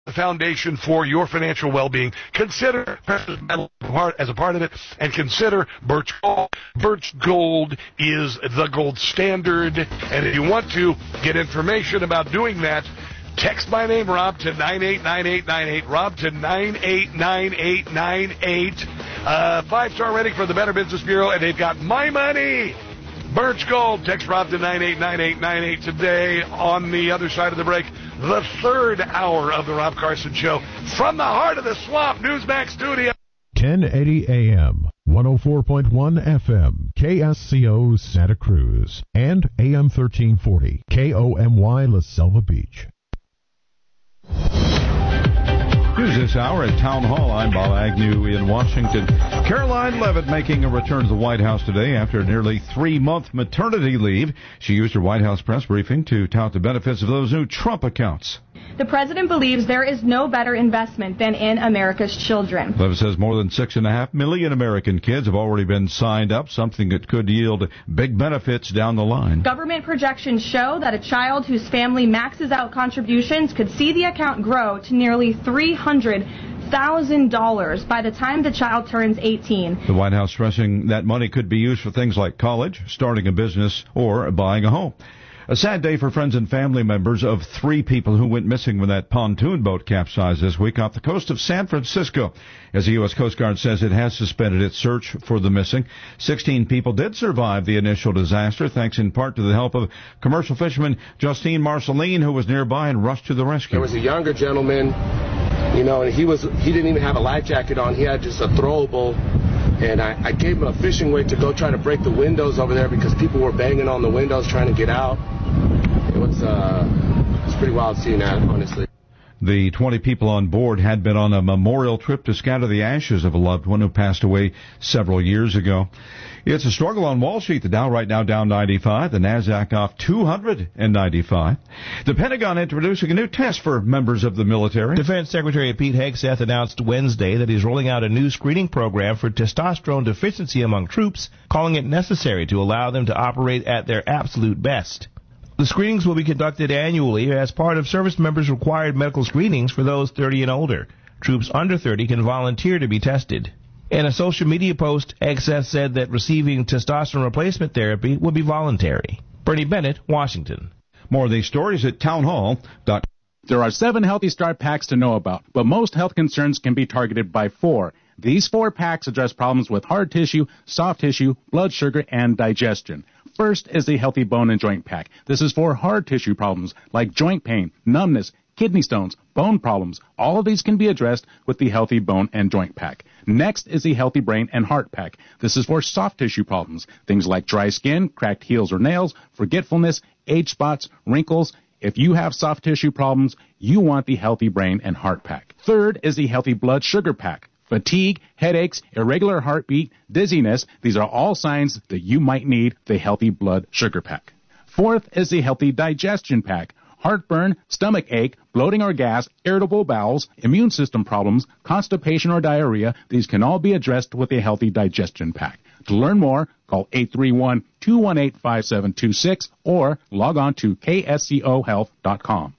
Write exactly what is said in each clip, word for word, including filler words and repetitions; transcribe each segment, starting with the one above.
the foundation for your financial well-being. Consider precious metal as a part of it, and consider Birch Gold. Birch Gold is the gold standard, and if you want to get information about doing that, text my name, Rob, to nine eight nine eight nine eight. Rob to nine eight nine eight nine eight. Uh, five-star rating for the Better Business Bureau, and they've got my money. Birch Gold. Text Rob to nine eight nine eight nine eight today. On the other side of the break, the third hour of the Rob Carson Show from the heart of the swamp, Newsmax studio. ten eighty A M, one oh four point one F M, K S C O Santa Cruz, and A M thirteen forty, K O M Y La Selva Beach. News this hour at Town Hall. I'm Bob Agnew in Washington. Caroline Leavitt making a return to the White House today after a nearly three-month maternity leave. She used her White House press briefing to tout the benefits of those new Trump accounts. The president believes there is no better investment than in America's children. Leavitt says more than six and a half million American kids have already been signed up, something that could yield big benefits down the line. Government projections show that a child whose family maxes out contributions could see the account grow to nearly three hundred thousand dollars by the time the child turns eighteen. The White House stressing that money could be used for things like college, starting a business, or buying a home. A sad day for friends and family members of three people who went missing when that pontoon boat capsized this week off the coast of San Francisco. As the U S Coast Guard says it has suspended its search for the missing. Sixteen people did survive the initial disaster, thanks in part to the help of commercial fisherman Justine Marceline, who was nearby and rushed to the rescue. There was a younger gentleman, you know, and he was he didn't even have a life jacket on. He had just a throwable. And I, I gave him a fishing weight to go try to break the windows over there because people were banging on the windows trying to get out. It was, uh, it was pretty wild seeing that, honestly. The twenty people on board had been on a memorial trip to scatter the ashes of a loved one who passed away several years ago. It's a struggle on Wall Street. The Dow right now down ninety-five, the NASDAQ off two hundred ninety-five. The Pentagon introducing a new test for members of the military. Defense Secretary Pete Hegseth announced Wednesday that he's rolling out a new screening program for testosterone deficiency among troops, calling it necessary to allow them to operate at their absolute best. The screenings will be conducted annually as part of service members' required medical screenings for those thirty and older. Troops under thirty can volunteer to be tested. In a social media post, Hegseth said that receiving testosterone replacement therapy will be voluntary. Bernie Bennett, Washington. More of these stories at townhall dot com. There are seven Healthy Start packs to know about, but most health concerns can be targeted by four. These four packs address problems with hard tissue, soft tissue, blood sugar, and digestion. First is the Healthy Bone and Joint Pack. This is for hard tissue problems like joint pain, numbness, kidney stones, bone problems. All of these can be addressed with the Healthy Bone and Joint Pack. Next is the Healthy Brain and Heart Pack. This is for soft tissue problems, things like dry skin, cracked heels or nails, forgetfulness, age spots, wrinkles. If you have soft tissue problems, you want the Healthy Brain and Heart Pack. Third is the Healthy Blood Sugar Pack. Fatigue, headaches, irregular heartbeat, dizziness, these are all signs that you might need the Healthy Blood Sugar Pack. Fourth is the Healthy Digestion Pack. Heartburn, stomach ache, bloating or gas, irritable bowels, immune system problems, constipation or diarrhea, these can all be addressed with a Healthy Digestion Pack. To learn more, call eight three one, two one eight, five seven two six or log on to K S C O health dot com.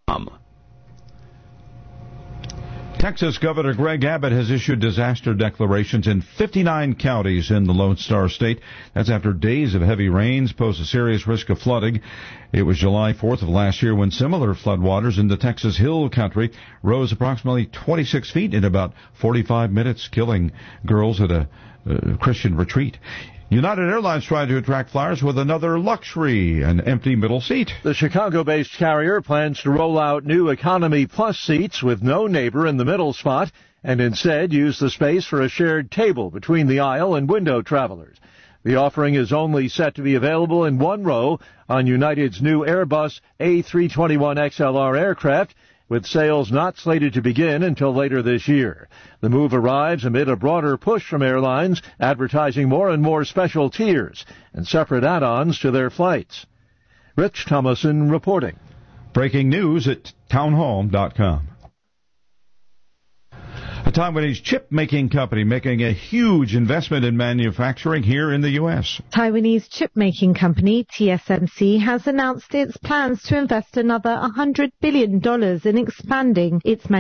Texas Governor Greg Abbott has issued disaster declarations in fifty-nine counties in the Lone Star State. That's after days of heavy rains pose a serious risk of flooding. It was July fourth of last year when similar floodwaters in the Texas Hill Country rose approximately twenty-six feet in about forty-five minutes, killing girls at a uh, Christian retreat. United Airlines tried to attract flyers with another luxury, an empty middle seat. The Chicago-based carrier plans to roll out new Economy Plus seats with no neighbor in the middle spot and instead use the space for a shared table between the aisle and window travelers. The offering is only set to be available in one row on United's new Airbus A three twenty-one X L R aircraft, with sales not slated to begin until later this year. The move arrives amid a broader push from airlines advertising more and more special tiers and separate add-ons to their flights. Rich Thomason reporting. Breaking news at townhall dot com. A Taiwanese chip-making company making a huge investment in manufacturing here in the U S. Taiwanese chip-making company T S M C has announced its plans to invest another one hundred billion dollars in expanding its manufacturing